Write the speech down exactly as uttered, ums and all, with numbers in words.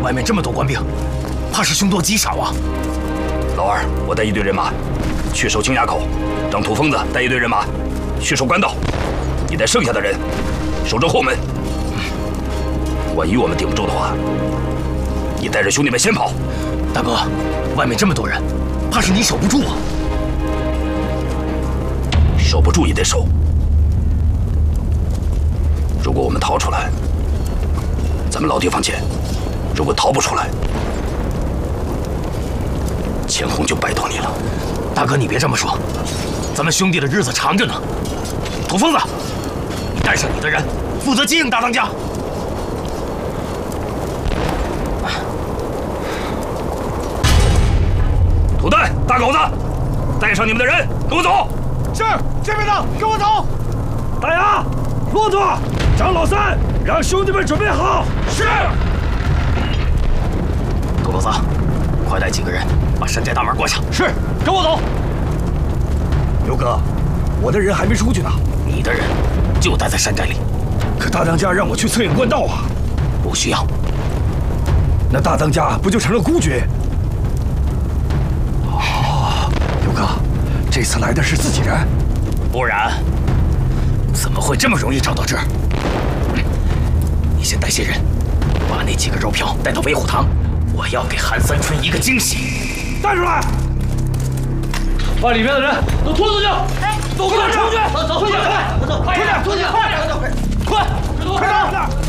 外面这么多官兵，怕是凶多吉少啊！ 老二，我带一队人马去守青崖口，让土疯子带一队人马去守官道，你带剩下的人守着后门。万一我们顶不住的话，你带着兄弟们先跑。 大哥，外面这么多人，怕是你守不住啊！ 守不住也得守。如果我们逃出来，咱们老地方见；如果逃不出来，钱红就拜托你了。 大哥，你别这么说，咱们兄弟的日子长着呢。土疯子，你带上你的人，负责接应大当家。 土蛋、大狗子，带上你们的人，跟我走。 是，这边的，跟我走。 大牙，骆驼，张老三，让兄弟们准备好。 是。 土老三，快带几个人把山寨大门关上。 是，跟我走。 刘哥，我的人还没出去呢。 你的人就待在山寨里。 可大当家让我去策应官道啊。 不需要。 那大当家不就成了孤军？哦，刘哥，这次来的是自己人。 不然，怎么会这么容易找到这儿？你先带些人，把那几个肉票带到威虎堂，我要给韩三春一个惊喜。 带出来！ 把里面的人都拖出去！ 哎， 走，快点，出去！ 走走，快点，快，走，快点，出去，快点，快，快，快点！